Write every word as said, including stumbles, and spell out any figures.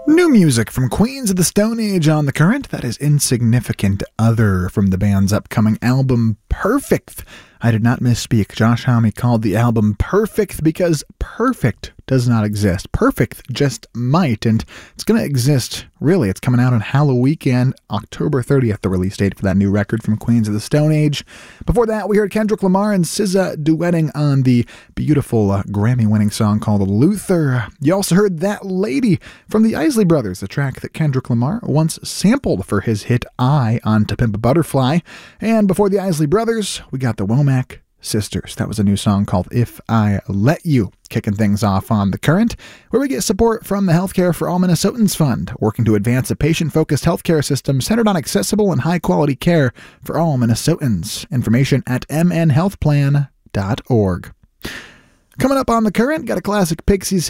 New music from Queens of the Stone Age on The Current. That is Insignificant Other from the band's upcoming album, Perfect. I did not misspeak. Josh Homme called the album Perfect because perfect does not exist. Perfect just might, and it's going to exist, really. It's coming out on Halloween weekend, October thirtieth, the release date for that new record from Queens of the Stone Age. Before that, we heard Kendrick Lamar and S Z A duetting on the beautiful uh, Grammy-winning song called Luther. You also heard That Lady from the Isley Brothers, a track that Kendrick Lamar once sampled for his hit I on To Pimp a Butterfly. And before the Isley Brothers, we got the Womack Sisters. That was a new song called If I Let You, kicking things off on The Current, where we get support from the Healthcare for All Minnesotans Fund, working to advance a patient-focused healthcare system centered on accessible and high-quality care for all Minnesotans. Information at m n health plan dot org. Coming up on The Current, got a classic Pixies